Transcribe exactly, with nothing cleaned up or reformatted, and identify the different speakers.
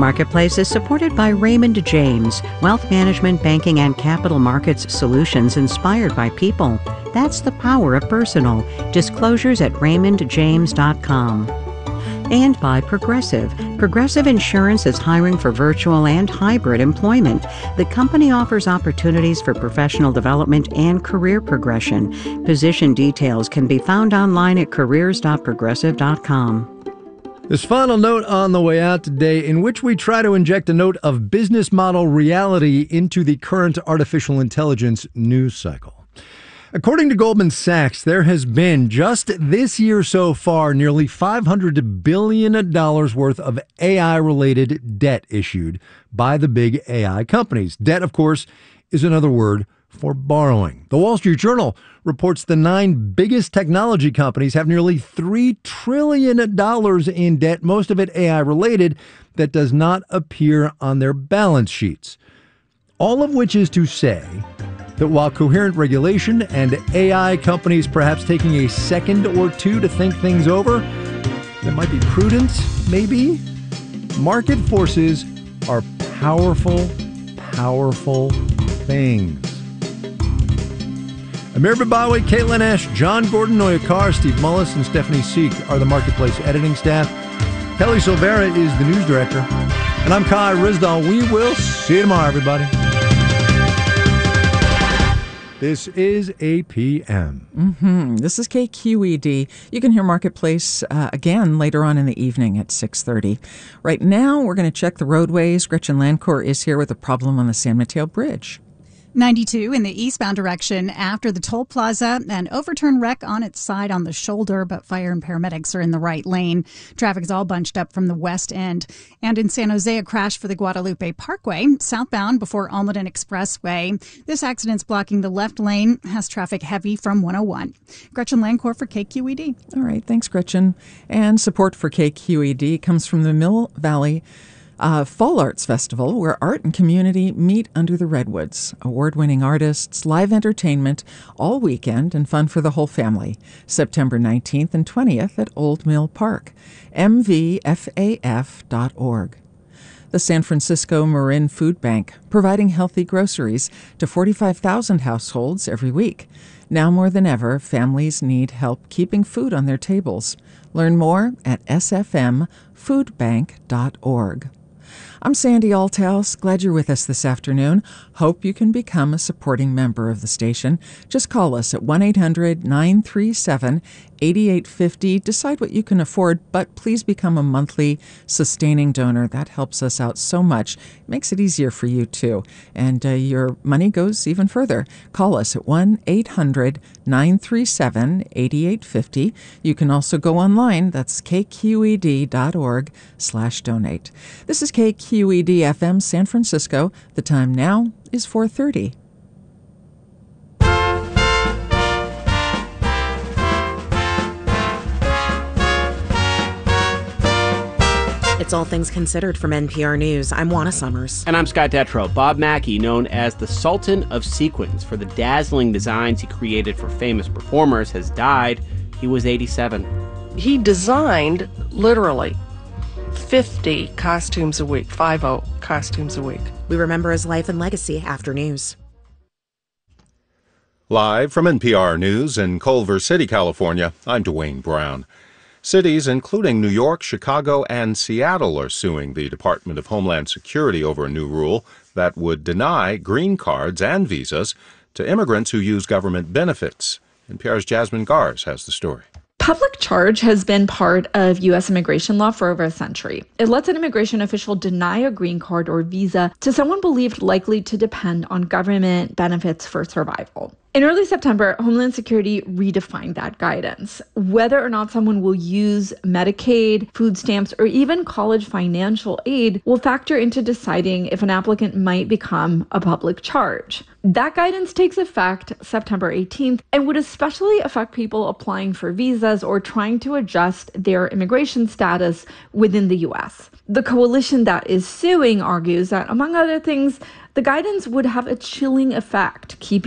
Speaker 1: Marketplace is supported by Raymond James, wealth management, banking, and capital markets solutions inspired by people. That's the power of personal. Disclosures at raymond james dot com. And by Progressive. Progressive Insurance is hiring for virtual and hybrid employment. The company offers opportunities for professional development and career progression. Position details can be found online at careers dot progressive dot com.
Speaker 2: This final note on the way out today, in which we try to inject a note of business model reality into the current artificial intelligence news cycle. According to Goldman Sachs, there has been, just this year so far, nearly five hundred billion dollars worth of A I-related debt issued by the big A I companies. Debt, of course, is another word for borrowing. The Wall Street Journal reports the nine biggest technology companies have nearly three trillion dollars in debt, most of it A I-related, that does not appear on their balance sheets. All of which is to say that while coherent regulation and A I companies perhaps taking a second or two to think things over, that might be prudent, maybe, market forces are powerful, powerful things. Amir Babawi, Caitlin Ash, John Gordon, Noya Carr, Steve Mullis, and Stephanie Seek are the Marketplace editing staff. Kelly Silvera is the news director. And I'm Kai Rizdal. We will see you tomorrow, everybody. This is A P M.
Speaker 3: Mm-hmm. This is K Q E D. You can hear Marketplace uh, again later on in the evening at six thirty. Right now, we're going to check the roadways. Gretchen Landcourt is here with a problem on the San Mateo Bridge.
Speaker 4: ninety-two in the eastbound direction after the toll plaza. An overturned wreck on its side on the shoulder, but fire and paramedics are in the right lane. Traffic is all bunched up from the west end. And in San Jose, a crash for the Guadalupe Parkway, southbound before Almaden Expressway. This accident's blocking the left lane, has traffic heavy from one oh one. Gretchen Landcourt for K Q E D.
Speaker 3: All right, thanks, Gretchen. And support for K Q E D comes from the Mill Valley Uh, Fall Arts Festival, where art and community meet under the redwoods. Award-winning artists, live entertainment, all weekend, and fun for the whole family. September nineteenth and twentieth at Old Mill Park. m v f a f dot org. The San Francisco Marin Food Bank, providing healthy groceries to forty-five thousand households every week. Now more than ever, families need help keeping food on their tables. Learn more at s f m food bank dot org. I'm Sandy Althouse. Glad you're with us this afternoon. Hope you can become a supporting member of the station. Just call us at one eight hundred nine three seven eight eight five zero. Decide what you can afford, but please become a monthly sustaining donor. That helps us out so much. It makes it easier for you, too. And uh, your money goes even further. Call us at one eight hundred nine three seven eight eight five zero. You can also go online. That's k q e d dot org slash donate. This is K Q E D F M San Francisco. The time now is four thirty.
Speaker 5: It's All Things Considered from N P R News. I'm Juana Summers.
Speaker 6: And I'm Scott Detrow. Bob Mackie, known as the Sultan of Sequins for the dazzling designs he created for famous performers, has died. He was eighty-seven.
Speaker 7: He designed, literally, fifty costumes a week, five oh costumes a week.
Speaker 5: We remember his life and legacy after news.
Speaker 8: Live from N P R News in Culver City, California, I'm Dwayne Brown. Cities including New York, Chicago, and Seattle are suing the Department of Homeland Security over a new rule that would deny green cards and visas to immigrants who use government benefits. N P R's Jasmine Gars has the story.
Speaker 9: Public charge has been part of U S immigration law for over a century. It lets an immigration official deny a green card or visa to someone believed likely to depend on government benefits for survival. In early September, Homeland Security redefined that guidance. Whether or not someone will use Medicaid, food stamps, or even college financial aid will factor into deciding if an applicant might become a public charge. That guidance takes effect September eighteenth and would especially affect people applying for visas or trying to adjust their immigration status within the U S. The coalition that is suing argues that, among other things, the guidance would have a chilling effect, keeping